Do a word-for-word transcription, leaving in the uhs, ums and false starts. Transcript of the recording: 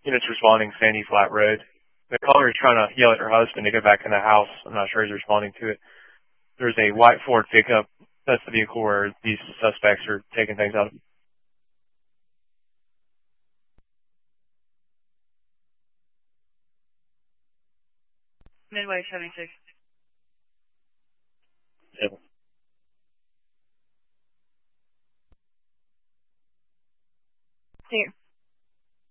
Units responding, Sandy Flat Road. The caller is trying to yell at her husband to go back in the house. I'm not sure he's responding to it. There's a white Ford pickup. That's the vehicle where these suspects are taking things out of. Midway seventy-six.